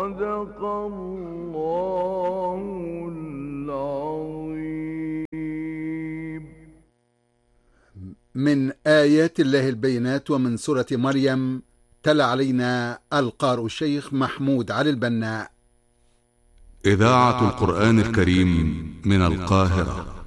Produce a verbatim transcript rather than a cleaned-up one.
صدق الله العظيم. من آيات الله البينات ومن سورة مريم. تلا علينا القارئ الشيخ محمود علي البناء. إذاعة القرآن الكريم من القاهرة.